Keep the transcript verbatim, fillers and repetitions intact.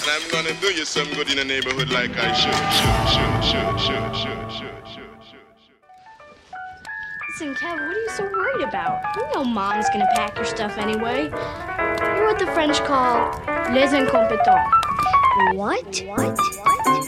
I'm gonna do you some good in the neighborhood like I should, should, should, should, should, should, should, should, should, should. Listen, Kev, what are you so worried about? You know Mom's gonna pack your stuff anyway. You're what the French call les incompetents. What? What?